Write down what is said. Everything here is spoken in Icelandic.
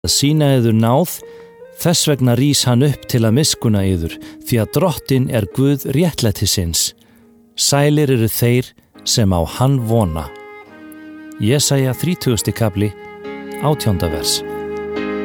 að sýna yður náð, þess vegna rís hann upp til að miskunna yður, því að Drottinn er Guð réttlætisins. Sælir eru þeir sem á hann vona. Jesaja 30. kafli, 18. vers.